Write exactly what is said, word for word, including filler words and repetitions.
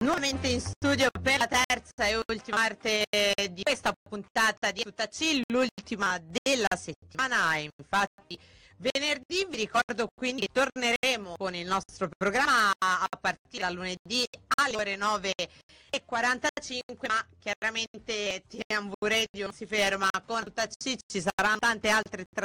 Nuovamente in studio per la terza e ultima parte di questa puntata di Tutta C, l'ultima della settimana. Infatti venerdì vi ricordo quindi che torneremo con il nostro programma a partire da lunedì alle ore nove e quarantacinque, ma chiaramente T M V Radio non si ferma, con Tutta C ci saranno tante altre